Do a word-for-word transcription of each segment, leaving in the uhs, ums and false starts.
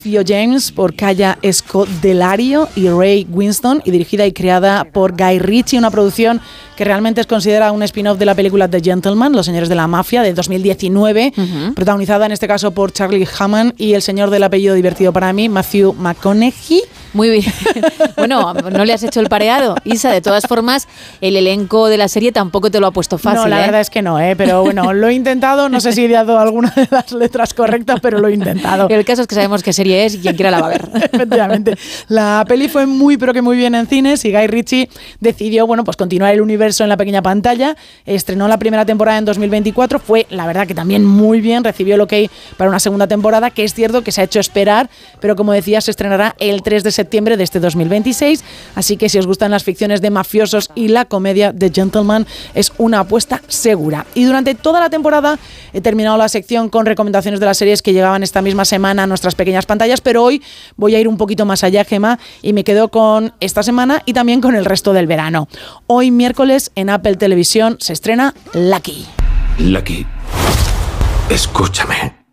Theo James por Kaya Scodelario y Ray Winston, y dirigida y creada por Guy Ritchie, una producción que realmente es considerada un spin-off de la película The Gentleman, Los Señores de la Mafia, de dos mil diecinueve, uh-huh. protagonizada en este caso por Charlie Hunnam y el señor del apellido divertido para mí, Matthew McConaughey. Muy bien. Bueno, no le has hecho el pareado, Isa. De todas formas, el elenco de la serie tampoco te lo ha puesto fácil. No, la ¿eh? verdad es que no, ¿eh? Pero bueno, lo he intentado. No sé si he dado alguna de las letras correctas, pero lo he intentado. El caso es que sabemos qué serie es y quien quiera la va a ver. Efectivamente. La peli fue muy, pero que muy bien en cines, y Guy Ritchie decidió, bueno, pues continuar el universo en la pequeña pantalla. Estrenó la primera temporada en dos mil veinticuatro. Fue, la verdad, que también muy bien. Recibió el ok para una segunda temporada, que es cierto que se ha hecho esperar, pero como decía, se estrenará el tres de septiembre de este dos mil veintiséis. Así que si os gustan las ficciones de mafiosos y la comedia, The Gentleman es una apuesta segura. Y durante toda la temporada he terminado la sección con recomendaciones de las series que llegaban esta misma semana a nuestras pequeñas pantallas, pero hoy voy a ir un poquito más allá, Gemma, y me quedo con esta semana y también con el resto del verano. Hoy miércoles en Apple Televisión se estrena Lucky. Lucky, escúchame.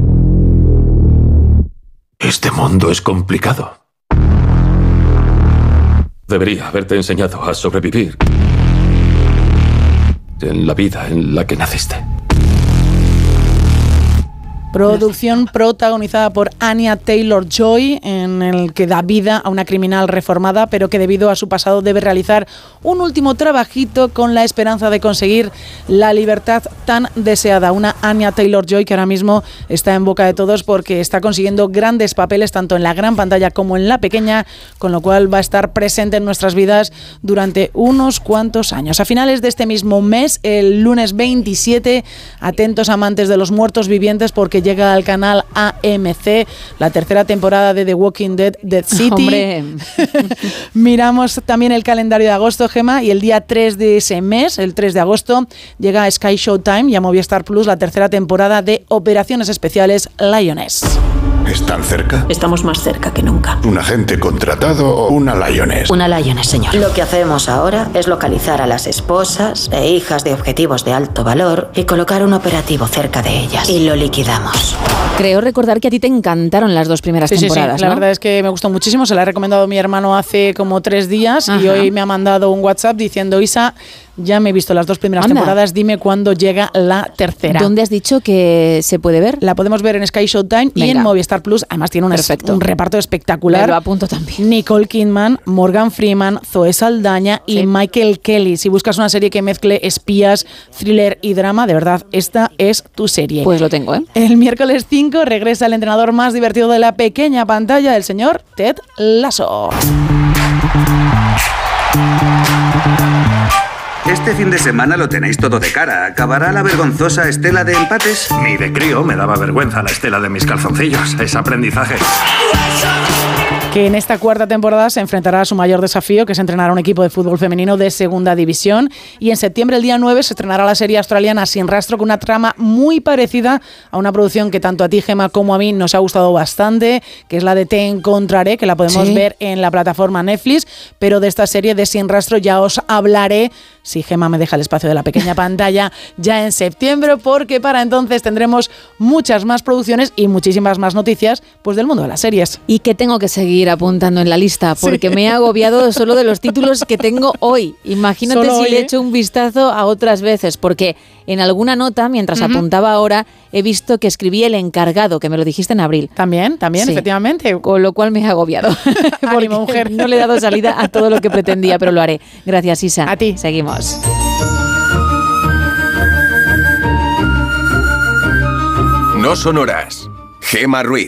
Este mundo es complicado. Debería haberte enseñado a sobrevivir en la vida en la que naciste. Producción protagonizada por Anya Taylor-Joy, en el que da vida a una criminal reformada, pero que debido a su pasado debe realizar un último trabajito con la esperanza de conseguir la libertad tan deseada. Una Anya Taylor-Joy que ahora mismo está en boca de todos porque está consiguiendo grandes papeles tanto en la gran pantalla como en la pequeña, con lo cual va a estar presente en nuestras vidas durante unos cuantos años. A finales de este mismo mes, el lunes veintisiete, atentos amantes de los muertos vivientes, porque llega al canal A M C la tercera temporada de The Walking Dead, Dead City. Hombre. Miramos también el calendario de agosto, Gemma, y el día tres de ese mes, el tres de agosto, llega a Sky Showtime y a Movistar Plus la tercera temporada de Operaciones Especiales Lioness. ¿Están cerca? Estamos más cerca que nunca. ¿Un agente contratado o una Lioness? Una Lioness, señor. Lo que hacemos ahora es localizar a las esposas e hijas de objetivos de alto valor y colocar un operativo cerca de ellas. Y lo liquidamos. Creo recordar que a ti te encantaron las dos primeras sí, temporadas, sí, sí. La ¿no? verdad es que me gustó muchísimo. Se la ha recomendado mi hermano hace como tres días. Ajá. Y hoy me ha mandado un WhatsApp diciendo: Isa, ya me he visto las dos primeras Anda. temporadas, dime cuándo llega la tercera. ¿Dónde has dicho que se puede ver? La podemos ver en Sky Showtime Venga. y en Movistar Plus. Además tiene un, es, un reparto espectacular. Me lo apunto también. Nicole Kidman, Morgan Freeman, Zoe Saldaña y sí. Michael Kelly. Si buscas una serie que mezcle espías, thriller y drama, de verdad, esta es tu serie. Pues lo tengo, ¿eh? El miércoles cinco regresa el entrenador más divertido de la pequeña pantalla, el señor Ted Lasso. Este fin de semana lo tenéis todo de cara. ¿Acabará la vergonzosa estela de empates? Ni de crío me daba vergüenza la estela de mis calzoncillos. Es aprendizaje. Que en esta cuarta temporada se enfrentará a su mayor desafío, que es entrenar a un equipo de fútbol femenino de segunda división. Y en septiembre, el día nueve, se estrenará la serie australiana Sin Rastro, con una trama muy parecida a una producción que tanto a ti, Gemma, como a mí nos ha gustado bastante, que es la de Te Encontraré, que la podemos ¿Sí? ver en la plataforma Netflix. Pero de esta serie de Sin Rastro ya os hablaré, si Gemma me deja el espacio de la pequeña pantalla, ya en septiembre, porque para entonces tendremos muchas más producciones y muchísimas más noticias pues del mundo de las series. Y que tengo que seguir apuntando en la lista, porque sí. me he agobiado solo de los títulos que tengo hoy. Imagínate solo si hoy, le he hecho un vistazo a otras veces, porque en alguna nota, mientras uh-huh. apuntaba ahora, he visto que escribí El Encargado, que me lo dijiste en abril. También, también, sí. efectivamente. Con lo cual me he agobiado. Porque mujer. No le he dado salida a todo lo que pretendía, pero lo haré. Gracias, Isa. A ti. Seguimos. No son horas. Gemma Ruiz.